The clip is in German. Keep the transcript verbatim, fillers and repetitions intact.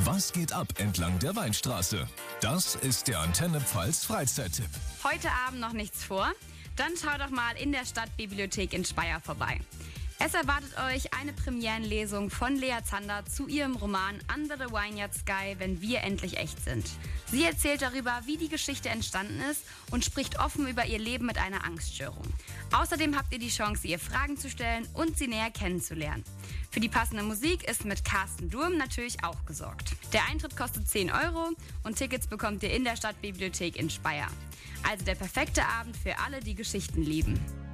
Was geht ab entlang der Weinstraße? Das ist der Antenne Pfalz Freizeittipp. Heute Abend noch nichts vor? Dann schaut doch mal in der Stadtbibliothek in Speyer vorbei. Es erwartet euch eine Premierenlesung von Lea Zander zu ihrem Roman Under the Vineyard Sky, wenn wir endlich echt sind. Sie erzählt darüber, wie die Geschichte entstanden ist und spricht offen über ihr Leben mit einer Angststörung. Außerdem habt ihr die Chance, ihr Fragen zu stellen und sie näher kennenzulernen. Für die passende Musik ist mit Carsten Durm natürlich auch gesorgt. Der Eintritt kostet zehn Euro und Tickets bekommt ihr in der Stadtbibliothek in Speyer. Also der perfekte Abend für alle, die Geschichten lieben.